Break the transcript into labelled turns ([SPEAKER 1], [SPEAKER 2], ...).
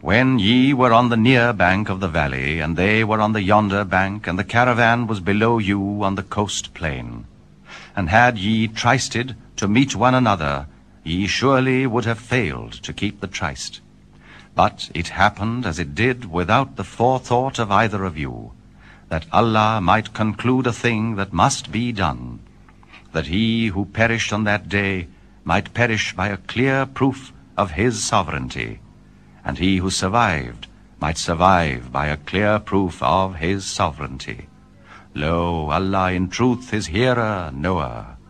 [SPEAKER 1] When ye were on the near bank of the valley, and they were on the yonder bank, and the caravan was below you on the coast plain, and had ye trysted to meet one another, ye surely would have failed to keep the tryst. But it happened as it did without the forethought of either of you, that Allah might conclude a thing that must be done, that he who perished on that day might perish by a clear proof of his sovereignty, and he who survived might survive by a clear proof of his sovereignty. Lo, Allah in truth is hearer, knower.